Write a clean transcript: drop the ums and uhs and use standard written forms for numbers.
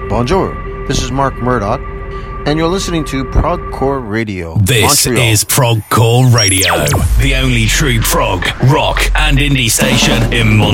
Bonjour, this is Mark Murdoch, and you're listening to Progcore Radio. This Montreal. is Progcore Radio, the only true prog, rock, and indie station in Montreal.